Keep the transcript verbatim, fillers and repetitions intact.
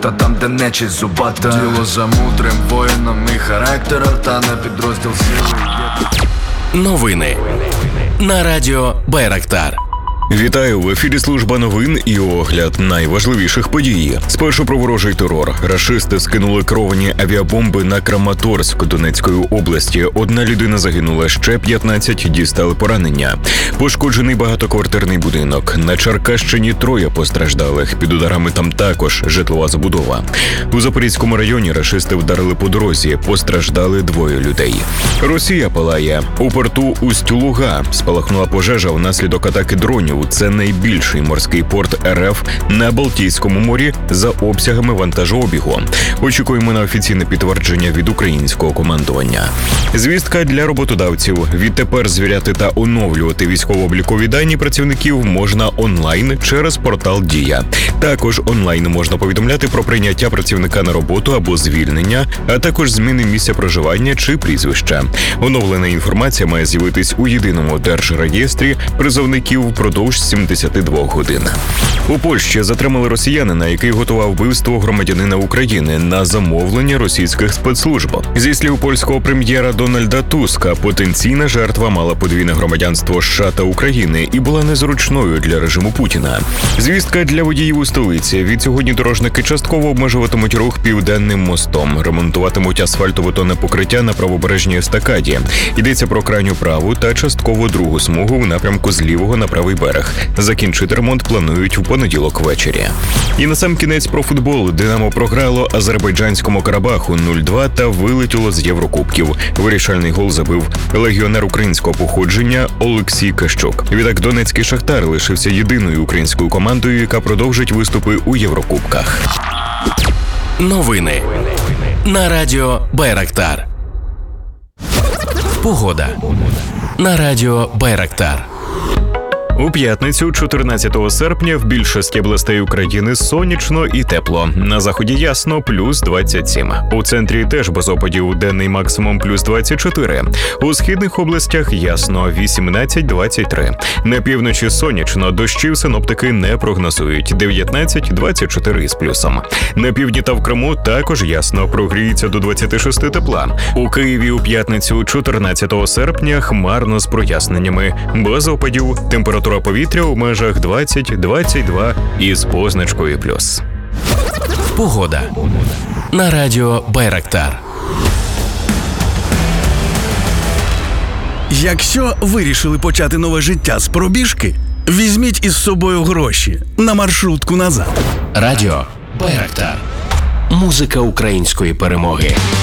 та там, де нечість зубата. Діло за мудрим воїном і характером, та не підрозділ сили. Новини на радіо Байрактар. Вітаю, в ефірі служба новин і огляд найважливіших подій. Спершу про ворожий терор. Рашисти скинули керовані авіабомби на Краматорськ Донецької області. Одна людина загинула, ще п'ятнадцять дістали поранення. Пошкоджений багатоквартирний будинок. На Черкащині троє постраждалих. Під ударами там також житлова забудова. У Запорізькому районі рашисти вдарили по дорозі. Постраждали двоє людей. Росія палає. У порту Усть-Луга спалахнула пожежа внаслідок атаки дронів. Це найбільший морський порт РФ на Балтійському морі за обсягами вантажообігу. Очікуємо на офіційне підтвердження від українського командування. Звістка для роботодавців. Відтепер звіряти та оновлювати військово-облікові дані працівників можна онлайн через портал Дія. Також онлайн можна повідомляти про прийняття працівника на роботу або звільнення, а також зміни місця проживання чи прізвища. Оновлена інформація має з'явитись у єдиному держреєстрі призовників впродовж сімдесят два годин. У Польщі затримали росіянина, який готував вбивство громадянина України на замовлення російських спецслужб. Зі слів польського прем'єра Дональда Туска, потенційна жертва мала подвійне громадянство США та України і була незручною для режиму Путіна. Звістка для водіїв у столиці. Відсьогодні дорожники частково обмежуватимуть рух Південним мостом, ремонтуватимуть асфальтобетонне покриття на правобережній естакаді. Йдеться про крайню праву та частково другу смугу в напрямку з лівого на правий берег. Закінчити ремонт планують у понеділок ввечері. І насамкінець про футбол. Динамо програло азербайджанському Карабаху нуль два та вилетіло з Єврокубків. Вирішальний гол забив легіонер українського походження Олексій Кащук. Відтак донецький Шахтар лишився єдиною українською командою, яка продовжить виступи у Єврокубках. Новини на радіо Байрактар. Погода на радіо Байрактар. У п'ятницю, чотирнадцятого серпня, в більшості областей України сонячно і тепло. На заході ясно, плюс двадцять сім. У центрі теж без опадів, денний максимум плюс двадцять чотири. У східних областях ясно, вісімнадцять двадцять три. На півночі сонячно, дощів синоптики не прогнозують, дев'ятнадцять двадцять чотири з плюсом. На півдні та в Криму також ясно, прогріється до двадцяти шести тепла. У Києві у п'ятницю, чотирнадцятого серпня, хмарно з проясненнями, без опадів, температура Температура повітря у межах двадцять двадцять два із позначкою плюс. Погода на радіо Байрактар. Якщо вирішили почати нове життя з пробіжки, візьміть із собою гроші на маршрутку назад. Радіо Байрактар. Музика української перемоги.